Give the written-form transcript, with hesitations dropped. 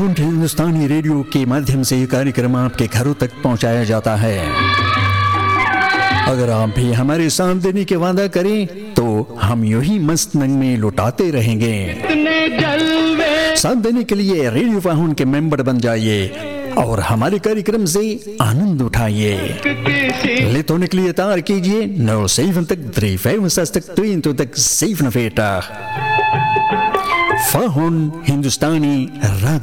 Found हिंदुस्तानी radio के माध्यम से ये कार्यक्रम आपके घरों तक पहुंचाया जाता है। अगर आप भी हमारे साथ देने के वादा करें तो हम यूं ही मस्त नगमे लुटाते रहेंगे। साथ देने के लिए रेडियो फाउंड के मेंबर बन जाइए और हमारे कार्यक्रम से आनंद उठाइए। ले होने के लिए तार कीजिए 07353 Faun Hindustani Radio